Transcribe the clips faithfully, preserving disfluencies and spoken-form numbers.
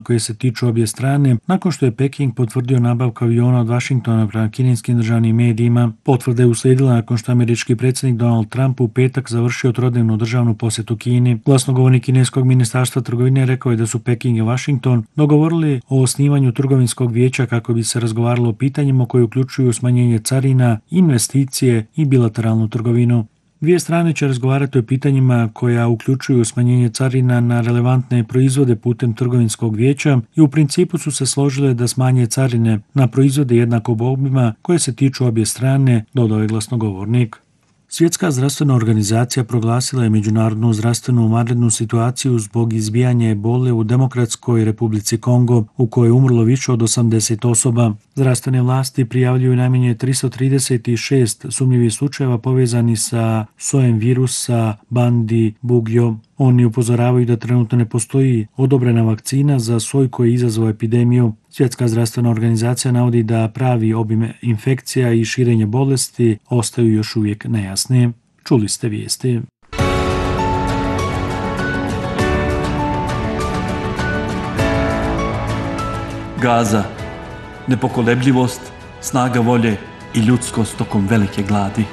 koje se tiču obje strane, nakon što je Peking potvrdio nabavku aviona od Vašingtona prema kineskim državnim medijima. Potvrda je uslijedila nakon što američki predsjednik Donald Trump u petak završio trodnevnu državnu posjetu Kini. Glasnogovornik kineskog ministarstva trgovine rekao je da su Peking i Washington dogovorili o osnivanju trgovinskog vijeća kako bi se razgovaralo o pitanjima koji uključuju smanjenje carina, investicije i bilateralnu trgovinu. Dvije strane će razgovarati o pitanjima koja uključuju smanjenje carina na relevantne proizvode putem trgovinskog vijeća i u principu su se složile da smanje carine na proizvode jednakog obima koje se tiču obje strane, dodao je glasnogovornik. Svjetska zdravstvena organizacija proglasila je međunarodnu zdravstvenu vanrednu situaciju zbog izbijanja ebole u Demokratskoj Republici Kongo, u kojoj je umrlo više od osamdeset osoba. Zdravstvene vlasti prijavljuju najmanje tristo trideset šest sumnjivih slučajeva povezani sa sojem virusa Bandi Bugyo. Oni upozoravaju da trenutno ne postoji odobrena vakcina za soj koji je izazvao epidemiju. Svjetska zdravstvena organizacija navodi da pravi obim infekcija i širenje bolesti ostaju još uvijek nejasni. Čuli ste vijesti. Gaza, nepokolebljivost, snaga volje i ljudskost tokom velike gladi.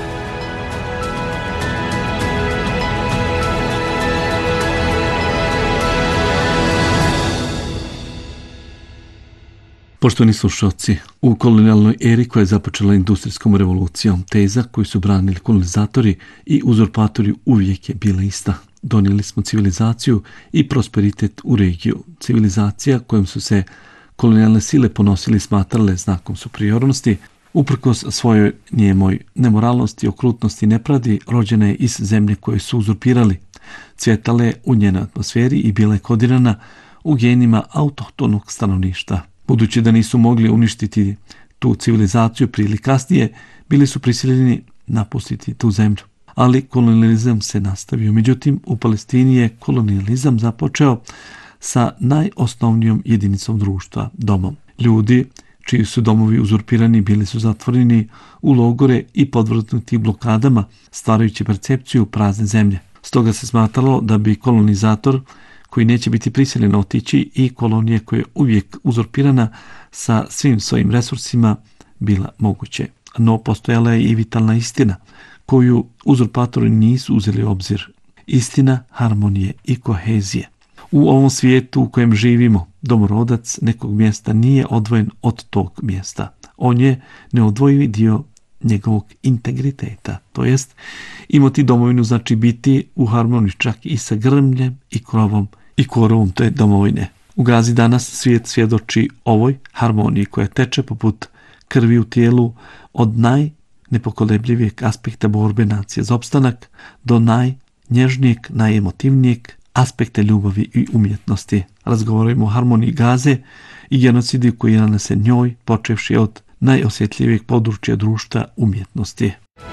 Poštovani slušalci, u kolonijalnoj eri koja je započela industrijskom revolucijom, teza koju su branili kolonizatori i uzurpatori uvijek je bila ista. Donijeli smo civilizaciju i prosperitet u regiju. Civilizacija kojom su se kolonijalne sile ponosili smatrale znakom superiornosti, uprkos svojoj njemoj nemoralnosti, okrutnosti i nepravdi, rođena je iz zemlje koje su uzurpirali. Cvjetale u njenoj atmosferi i bila je kodirana u genima autohtonog stanovništva. Budući da nisu mogli uništiti tu civilizaciju prije ili kasnije, bili su prisiljeni napustiti tu zemlju. Ali kolonijalizam se nastavio. Međutim, u Palestini je kolonijalizam započeo sa najosnovnijom jedinicom društva, domom. Ljudi čiji su domovi uzurpirani bili su zatvoreni u logore i podvrgnuti blokadama, stvarajući percepciju prazne zemlje. Stoga se smatralo da bi kolonizator koji neće biti prisiljen otići i kolonije koja je uvijek uzurpirana sa svim svojim resursima bila moguće. No postojala je i vitalna istina koju uzurpatori nisu uzeli u obzir. Istina harmonije i kohezije. U ovom svijetu u kojem živimo, domorodac nekog mjesta nije odvojen od tog mjesta. On je neodvojivi dio njegovog integriteta. To jest, imati domovinu znači biti u harmoniji čak i sa grmljem i krovom i korovom te domovine. U Gazi danas svijet svjedoči ovoj harmoniji koja teče poput krvi u tijelu od najnepokolebljivijeg aspekta borbe nacije za opstanak do najnježnijeg, najemotivnijeg aspekta ljubavi i umjetnosti. Razgovaramo o harmoniji Gaze i genocidi koji je nanesen njoj, počevši od najosjetljivijeg područja društva umjetnosti.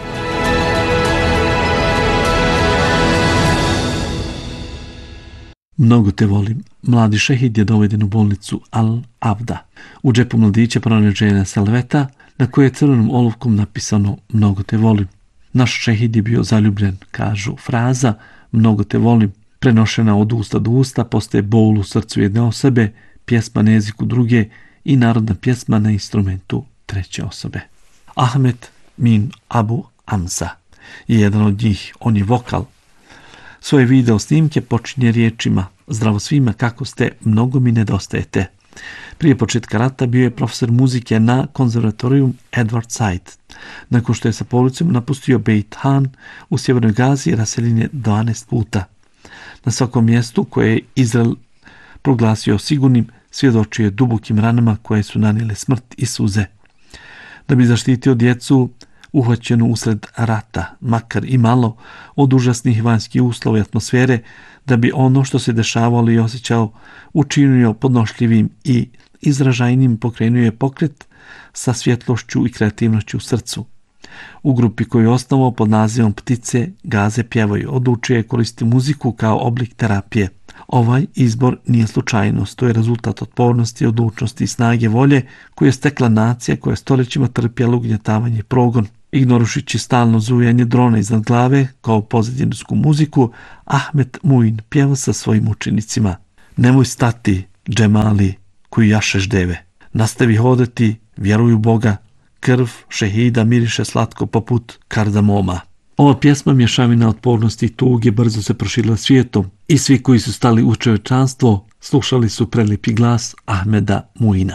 Mnogo te volim. Mladi šehid je doveden u bolnicu Al-Avda. U džepu mladića pronađena salveta na kojoj je crvenom olovkom napisano mnogo te volim. Naš šehid je bio zaljubljen, kažu. Fraza mnogo te volim, prenošena od usta do usta, postaje bol u srcu jedne osobe, pjesma na jeziku druge i narodna pjesma na instrumentu treće osobe. Ahmed Min Abu Amza je jedan od njih. On je vokal. Svoje video snimke počinje riječima: zdravo svima, kako ste, mnogo mi nedostajete. Prije početka rata bio je profesor muzike na konzervatoriju Edward Said. Nakon što je sa policom napustio Beit Han u sjevernoj Gazi, raseljen je dvanaest puta. Na svakom mjestu koje je Izrael proglasio sigurnim, svjedočio je dubokim ranama koje su nanijele smrt i suze. Da bi zaštitio djecu uhvaćenu usred rata, makar i malo, od užasnih vanjskih uslova i atmosfere, da bi ono što se dešavalo i osjećao učinio podnošljivim i izražajnim, pokrenuo je pokret sa svjetlošću i kreativnošću u srcu. U grupi koju je osnovao pod nazivom Ptice Gaze pjevaju, odlučio je koristiti muziku kao oblik terapije. Ovaj izbor nije slučajnost, to je rezultat otpornosti, odlučnosti i snage volje koju je stekla nacija koja je stoljećima trpjela ugnjetavanje i progon. Ignorušići stalno zujanje drona iznad glave kao pozadinsku muziku, Ahmed Muin pjeva sa svojim učenicima: nemoj stati, džemali koji jašeš deve. Nastavi hodati, vjeruj u Boga, krv šehida miriše slatko poput kardamoma. Ova pjesma mješavina otpornosti i tuge brzo se proširila svijetom i svi koji su stali u čovječanstvo slušali su prelijepi glas Ahmeda Muina.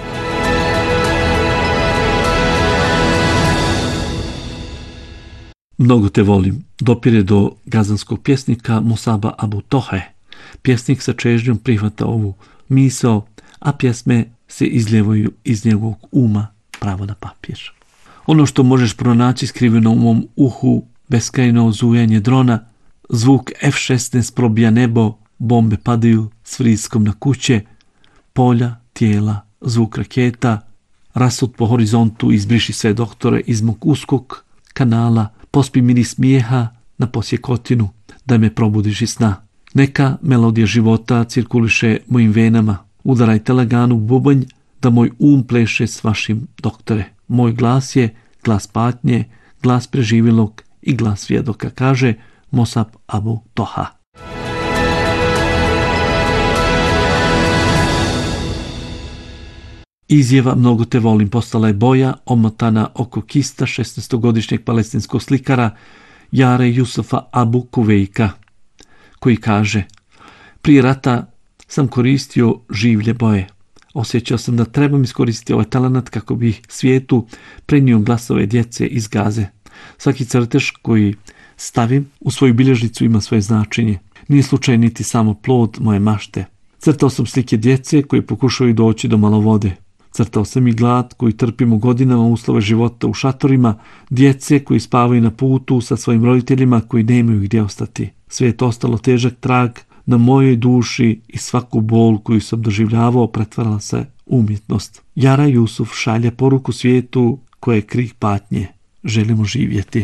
Mnogo te volim, dopire do gazanskog pjesnika Musaba Abu Tohe. Pjesnik sa čežnjom prihvata ovu misao, a pjesme se izljevaju iz njegovog uma pravo na papir. Ono što možeš pronaći skriveno u mom uhu, beskrajno zujanje drona, zvuk F šesnaest probija nebo, bombe padaju s vriskom na kuće, polja, tijela, zvuk raketa, rasut po horizontu izbriši sve doktore iz mog uskog kanala, pospi miris smijeha na posjekotinu, da me probudiš iz sna. Neka melodija života cirkuliše mojim venama, udarajte lagano u bubanj, da moj um pleše s vašim doktore. Moj glas je glas patnje, glas preživjelog i glas svjedoka, kaže Musab Abu Toha. Izjava mnogo te volim postala je boja omotana oko kista šesnaestogodišnjeg palestinskog slikara Jare Jusufa Abu Kuvejka, koji kaže: prije rata sam koristio življe boje. Osjećao sam da trebam iskoristiti ovaj talenat kako bih svijetu prenio glasove djece iz Gaze. Svaki crtež koji stavim u svoju bilježnicu ima svoje značenje. Nije slučaj niti samo plod moje mašte. Crtao sam slike djece koji pokušaju doći do malo vode. Crtao sam i glad koji trpimo godinama uslove života u šatorima, djece koji spavaju na putu sa svojim roditeljima koji nemaju gdje ostati. Sve je to ostalo težak trag na mojoj duši i svaku bol koju sam doživljavao pretvarala se u umjetnost. Jara Jusuf šalje poruku svijetu koje je krik patnje. Želimo živjeti.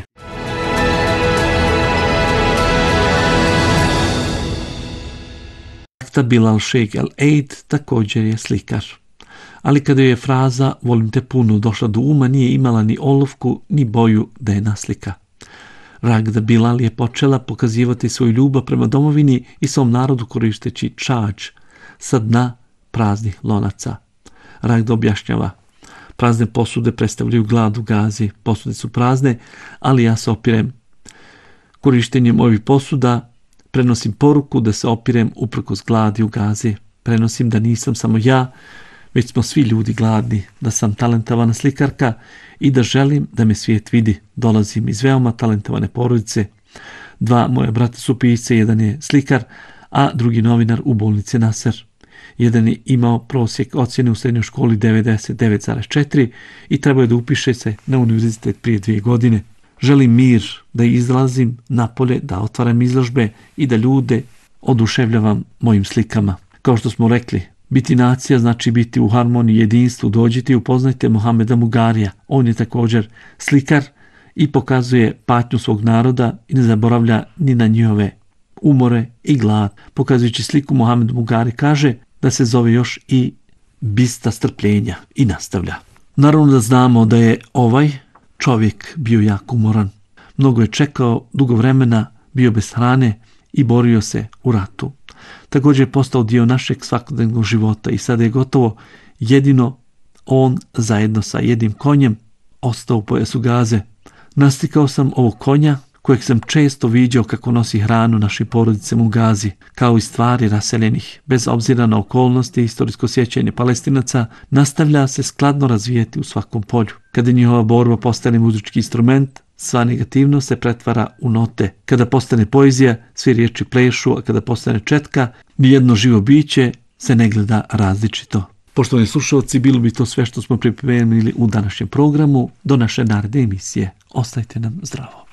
Bilal Sheikh El Eid također je slikar. Ali kada je fraza volim te puno došla do uma, nije imala ni olovku ni boju da je naslika. Ragda Bilal je počela pokazivati svoju ljubav prema domovini i svom narodu koristeći čađ sa dna praznih lonaca. Ragda objašnjava: prazne posude predstavljaju glad u Gazi, posude su prazne, ali ja se opirem. Korištenjem ovih posuda prenosim poruku da se opirem uprkos gladi u Gazi. Prenosim da nisam samo ja, već smo svi ljudi gladni, da sam talentovana slikarka i da želim da me svijet vidi. Dolazim iz veoma talentovane porodice. Dva moja brata su pisci, jedan je slikar, a drugi novinar u bolnici Nasser. Jedan je imao prosjek ocjene u srednjoj školi devedeset devet zarez četiri i trebao je da upiše se na univerzitet prije dvije godine. Želim mir, da izlazim napolje, da otvaram izložbe i da ljude oduševljavam mojim slikama. Kao što smo rekli, biti nacija znači biti u harmoniji, jedinstvu. Dođite i upoznajte Mohameda Mugarija. On je također slikar i pokazuje patnju svog naroda i ne zaboravlja ni na njihove umore i glad. Pokazujući sliku, Mohamed Mugari kaže da se zove još i bista strpljenja i nastavlja. Naravno da znamo da je ovaj čovjek bio jako umoran. Mnogo je čekao, dugo vremena, bio bez hrane i borio se u ratu. Također je postao dio našeg svakodnevnog života i sada je gotovo jedino on zajedno sa jednim konjem ostao u pojasu Gaze. Naslikao sam ovog konja kojeg sam često viđao kako nosi hranu našim porodicama u Gazi, kao i stvari raseljenih. Bez obzira na okolnosti i historijsko sjećanje Palestinaca, nastavlja se skladno razvijeti u svakom polju. Kada njihova borba postane muzički instrument, sva negativnost se pretvara u note. Kada postane poezija, svi riječi plešu, a kada postane četka, nijedno živo biće se ne gleda različito. Poštovani slušalci, bilo bi to sve što smo pripremili u današnjem programu. Do naše naredne emisije. Ostajte nam zdravo.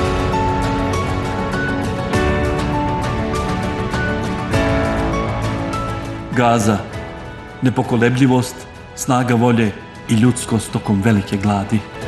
Gaza, nepokolebljivost, snaga volje i ljudskost tokom velike gladi.